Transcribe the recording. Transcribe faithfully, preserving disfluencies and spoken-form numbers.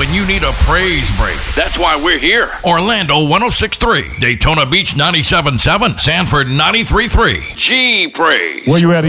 and you need a praise break. That's why we're here. Orlando one oh six point three, Daytona Beach ninety-seven point seven, Sanford ninety-three point three. G Praise. Where you at?